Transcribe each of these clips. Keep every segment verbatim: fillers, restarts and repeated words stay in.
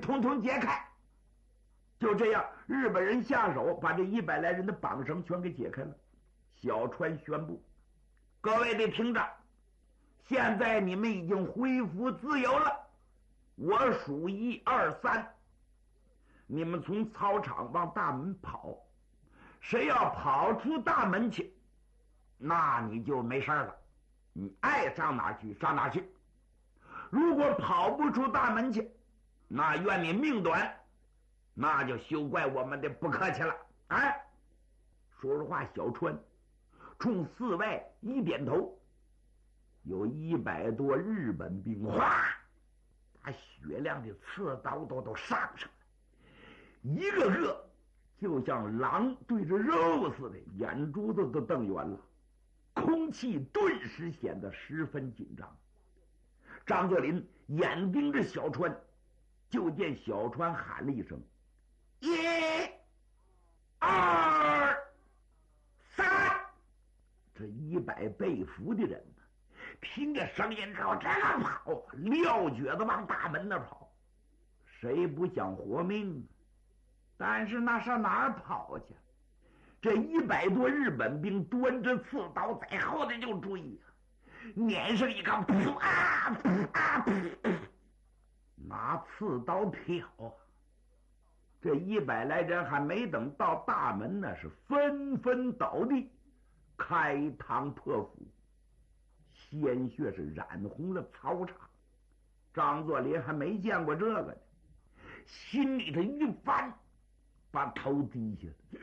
统统解开。就这样，日本人下手把这一百来人的绑绳全给解开了。小川宣布：各位得听着，现在你们已经恢复自由了。我数一二三，你们从操场往大门跑，谁要跑出大门去，那你就没事了，你爱上哪去上哪去。如果跑不出大门去，那愿你命短，那就休怪我们的不客气了。哎，说实话，小川冲四外一点头，有一百多日本兵哗，把雪亮的刺刀都都上上来，一个个就像狼对着肉似的，眼珠子都瞪圆了，空气顿时显得十分紧张。张作霖眼盯着小川，就见小川喊了一声：一二三。这一百被俘的人呢，听着声音之后这个跑，撂蹶子往大门那跑。谁不想活命？但是那上哪儿跑去？这一百多日本兵端着刺刀在后头就追呀、啊，撵上一杠，噗啊噗啊噗，拿刺刀挑啊！这一百来人还没等到大门呢，是纷纷倒地，开膛破腹，鲜血是染红了操场。张作霖还没见过这个呢，心里头一翻，把头低下了，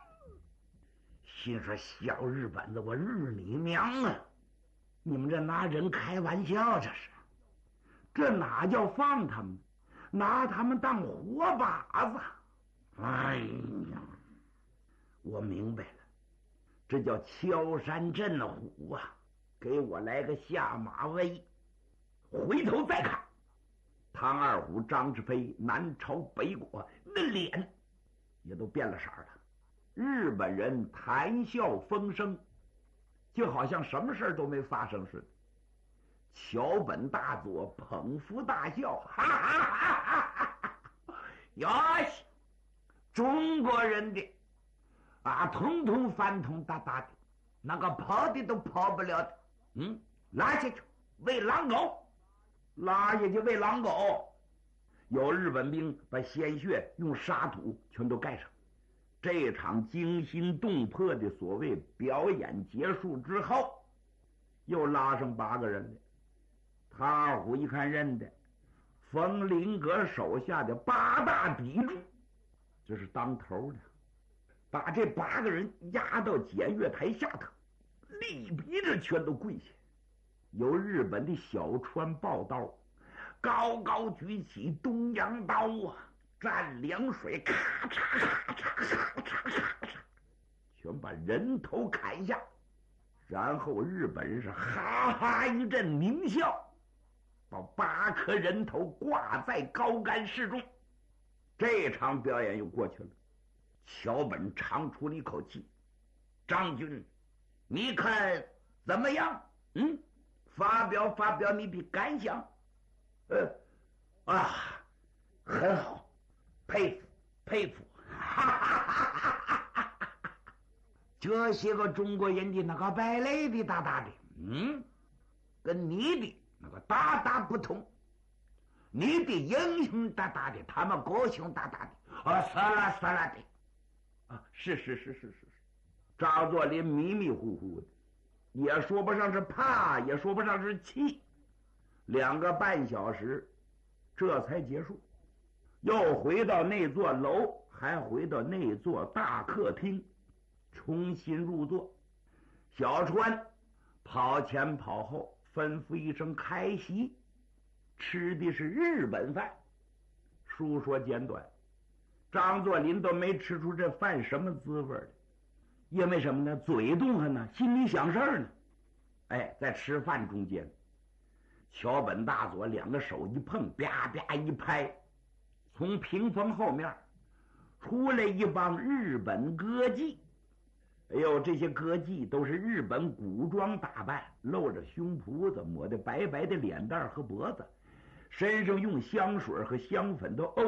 心说：小日本子，我日你娘啊！你们这拿人开玩笑，这是，这哪叫放他们，拿他们当活靶子。哎呀，我明白了，这叫敲山震虎啊！给我来个下马威。回头再看，唐二虎、张志飞南朝北国，那脸也都变了色了。日本人谈笑风生，就好像什么事都没发生似的。桥本大佐捧腹大笑，哈哈哈哈哈！哟西，中国人的啊，通通翻通大大的，那个跑的都跑不了的，嗯，拉下去喂狼狗，拉下去喂狼狗。有日本兵把鲜血用沙土全都盖上。这场惊心动魄的所谓表演结束之后，又拉上八个人来。唐二虎一看认得，冯林阁手下的八大砥柱，这是当头的，把这八个人压到检阅台下头，立逼着全都跪下。由日本的小川抱刀高高举起东洋刀啊，蘸凉水，咔嚓咔嚓咔嚓咔嚓，全把人头砍下。然后日本人是哈哈一阵狞笑，把八颗人头挂在高杆室中。这场表演又过去了。桥本长出了一口气：张军，你看怎么样？嗯，发表发表你的感想。呃啊，很好，佩服佩服，哈哈哈哈哈哈！这些个中国人的那个败类的大大的，嗯，跟你的那个大大不同。你的英雄大大的，他们高雄大大的，啊，算了算了的，啊，是是是是是是。张作霖迷迷糊糊的，也说不上是怕，也说不上是气。两个半小时，这才结束。又回到那座楼，还回到那座大客厅，重新入座。小川跑前跑后，吩咐一声开席。吃的是日本饭。书说简短，张作霖都没吃出这饭什么滋味来。因为什么呢？嘴动弹呢，心里想事儿呢。哎，在吃饭中间，桥本大佐两个手一碰，啪啪一拍，从屏风后面出来一帮日本歌妓。哎呦，这些歌妓都是日本古装打扮，露着胸脯子，抹的白白的脸蛋和脖子，身上用香水和香粉都